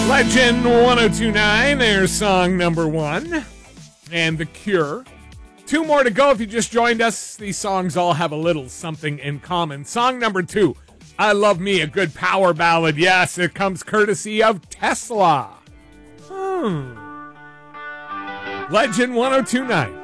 Legend 1029, there's song number one. And The Cure. Two more to go if you just joined us. These songs all have a little something in common. Song number two, I Love Me, a good power ballad. Yes, it comes courtesy of Tesla. Legend 1029.